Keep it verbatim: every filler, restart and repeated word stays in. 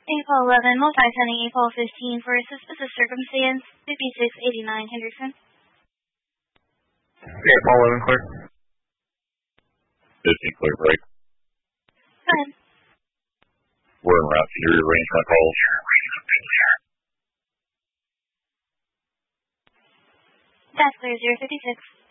April eleven, multi-sending April fifteen for a suspicious circumstance, fifty-six eighty-nine Henderson. April eleven, clear. fifteen, clear, break. Go ahead. We're en route. Can you rearrange my calls? That's clear, zero fifty-six.